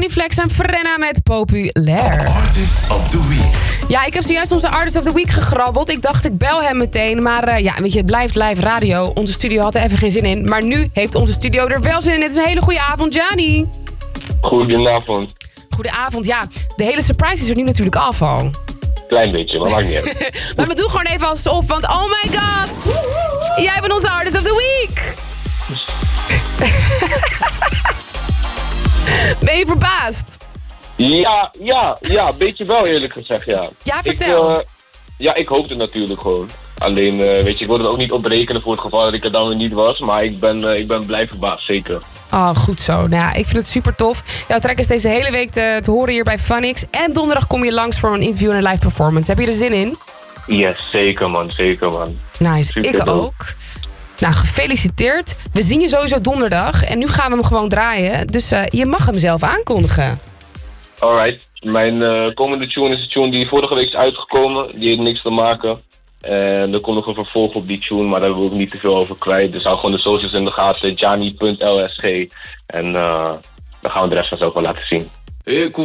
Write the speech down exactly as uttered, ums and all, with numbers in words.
Tony Flex en Frenna met Populair. Artist of the Week. Ja, ik heb zojuist onze Artist of the Week gegrabbeld. Ik dacht, ik bel hem meteen. Maar uh, ja, weet je, het blijft live radio. Onze studio had er even geen zin in. Maar nu heeft onze studio er wel zin in. Het is een hele goede avond, Gianni. Goedenavond. Goedenavond, ja. De hele surprise is er nu natuurlijk af al. Klein beetje, maar maakt niet uit. Maar we doen gewoon even alsof, want oh my god. Jij bent onze Artist of the Week. Ben je verbaasd? Ja, ja, ja, een beetje wel eerlijk gezegd, ja. Ja, vertel. Ik, uh, ja, ik hoopte natuurlijk gewoon. Alleen, uh, weet je, ik wilde het ook niet oprekenen voor het geval dat ik er dan weer niet was. Maar ik ben, uh, ik ben blij verbaasd, zeker. Oh, goed zo. Nou ja, ik vind het super tof. Jouw track is deze hele week te, te horen hier bij Funix. En donderdag kom je langs voor een interview en een live performance. Heb je er zin in? Yes, zeker man, zeker man. Nice, Super ik dope. ook. Nou, gefeliciteerd. We zien je sowieso donderdag. En nu gaan we hem gewoon draaien. Dus uh, je mag hem zelf aankondigen. Alright, mijn uh, komende tune is een tune die vorige week is uitgekomen. Die heeft niks te maken. En er komt nog een vervolg op die tune, maar daar wil ik niet te veel over kwijt. Dus hou gewoon de socials in de gaten, gianni punt l s g. En uh, dan gaan we de rest vanzelf wel laten zien. Ik